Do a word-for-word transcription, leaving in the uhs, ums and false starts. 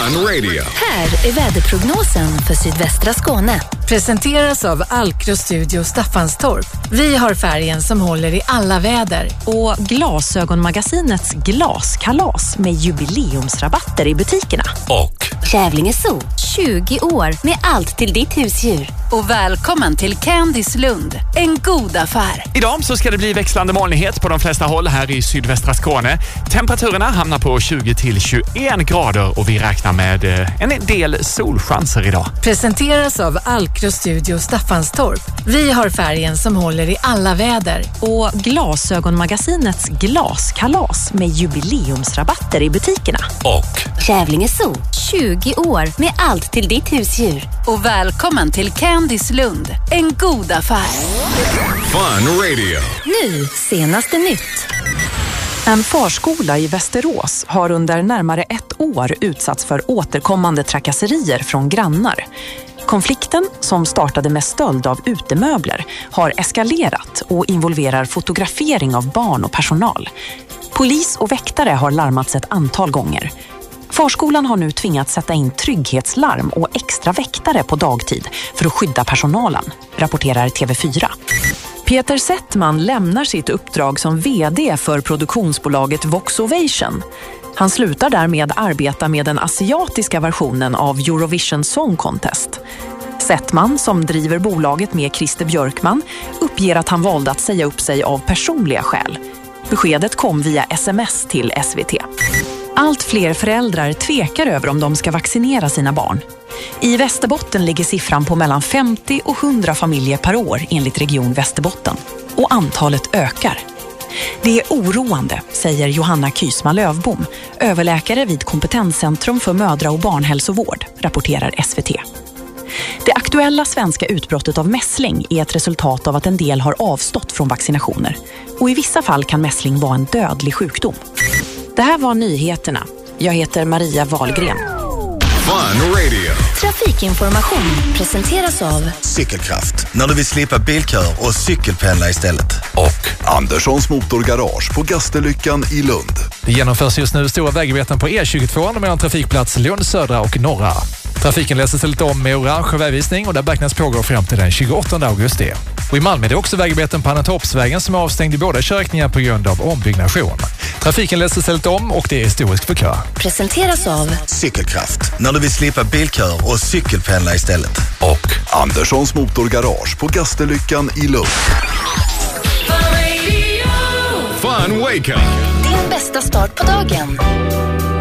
Fun Radio. Här är väderprognosen för sydvästra Skåne. Presenteras av Alkro Studio Staffanstorp. Vi har färgen som håller i alla väder. Och Glasögonmagasinets glaskalas med jubileumsrabatter i butikerna. Och Kävlinge Zoo, tjugo år med allt till ditt husdjur. Och välkommen till Candice Lund, en god affär. Idag så ska det bli växlande molnighet på de flesta håll här i sydvästra Skåne. Temperaturerna hamnar på tjugo till tjugoen grader och vi räknar med en del solchanser idag. Presenteras av Alkro Studio Staffanstorp. Vi har färgen som håller i alla väder. Och Glasögonmagasinets glaskalas med jubileumsrabatter i butikerna. Och Kävlinge Zoo, tjugo år med allt till ditt husdjur. Och välkommen till Candice Lund, en god affär. Fun Radio. Nu, senaste nytt. En förskola i Västerås har under närmare ett år utsatts för återkommande trakasserier från grannar. Konflikten, som startade med stöld av utemöbler, har eskalerat och involverar fotografering av barn och personal. Polis och väktare har larmats ett antal gånger. Förskolan har nu tvingats sätta in trygghetslarm och extra väktare på dagtid för att skydda personalen, rapporterar T V fyra. Peter Settman lämnar sitt uppdrag som vd för produktionsbolaget Voxovation. Han slutar därmed arbeta med den asiatiska versionen av Eurovision Song Contest. Settman, som driver bolaget med Christer Björkman, uppger att han valde att säga upp sig av personliga skäl. Beskedet kom via sms till S V T. Allt fler föräldrar tvekar över om de ska vaccinera sina barn. I Västerbotten ligger siffran på mellan femtio och hundra familjer per år enligt Region Västerbotten. Och antalet ökar. Det är oroande, säger Johanna Kysma Lövbom, överläkare vid Kompetenscentrum för mödra- och barnhälsovård, rapporterar S V T. Det aktuella svenska utbrottet av mässling är ett resultat av att en del har avstått från vaccinationer. Och i vissa fall kan mässling vara en dödlig sjukdom. Det här var nyheterna. Jag heter Maria Wahlgren. Fun Radio. Trafikinformation presenteras av Cykelkraft. När du vill slippa bilköer och cykelpendla istället. Och Anderssons motorgarage på Gasterlyckan i Lund. Det genomförs just nu stora vägarbeten på E tjugotvå mellan trafikplats Lund södra och norra. Trafiken läses lite om med orange vägvisning och där beräknas pågå fram till den tjugoåttonde augusti. Och i Malmö är det också vägarbeten på Annatorpsvägen som är avstängd i båda körkningar på grund av ombyggnation. Trafiken läses lite om och det är historisk för kö. presenteras av Cykelkraft. När du vill slippa bilköer och cykelpendla istället. Och Anderssons motorgarage på Gasterlyckan i Lund. Fun Wake Up. din bästa start på dagen.